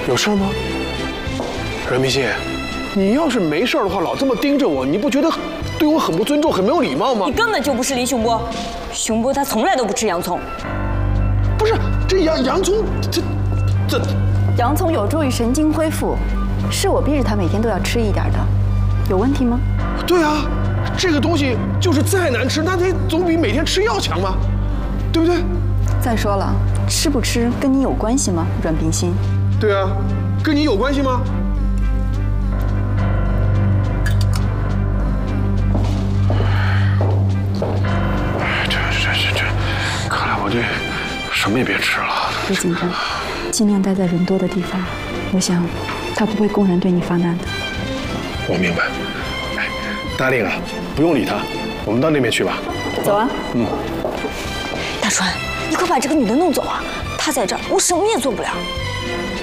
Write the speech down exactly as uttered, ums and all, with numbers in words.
有事吗？任明信，你要是没事的话，老这么盯着我，你不觉得对我很不尊重、很没有礼貌吗？ 你根本就不是李雄波，雄波他从来都不吃洋葱。 不是，这洋洋葱，这这。 洋葱有助于神经恢复，是我逼着他每天都要吃一点的，有问题吗？ 对啊，这个东西就是再难吃，那得总比每天吃药强嘛，对不对？ 再说了，吃不吃跟你有关系吗，阮冰心？ 对啊，跟你有关系吗？这这这这，看来我这什么也别吃了。 别紧张，尽量待在人多的地方。我想，他不会公然对你发难的。 我明白。哎，大令啊，不用理他，我们到那边去吧。 走啊。 嗯。 大川，你快把这个女的弄走啊！她在这儿，我什么也做不了。